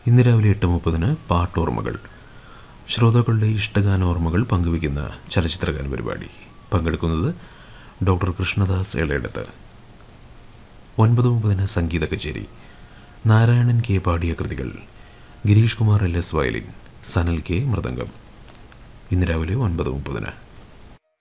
ഇന്ന് രാവിലെ 8:30 പാട്ടോർമ്മകൾ. ശ്രോതാക്കളുടെ ഇഷ്ടഗാനോർമ്മകൾ പങ്കുവയ്ക്കുന്ന ചലച്ചിത്രഗാന പരിപാടി. പങ്കെടുക്കുന്നത് ഡോക്ടർ കൃഷ്ണദാസ് എളേടത്ത്. 9:30 സംഗീത കച്ചേരി. നാരായണൻ കെ പാടിയ കൃതികൾ. Girish Kumar LS violin, Sanal K mridangam. ഇന്ന് രാവിലെ 9:30.